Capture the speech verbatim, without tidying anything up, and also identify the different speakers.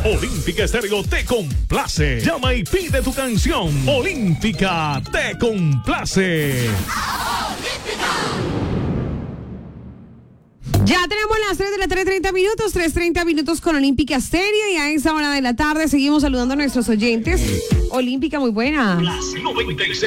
Speaker 1: Olímpica Estéreo te complace. Llama y pide tu canción. Olímpica te complace.
Speaker 2: Ya tenemos las tres de la tarde, treinta minutos, tres treinta minutos con Olímpica Estéreo, y a esa hora de la tarde seguimos saludando a nuestros oyentes. Olímpica, muy buena.
Speaker 1: Las noventa y seis.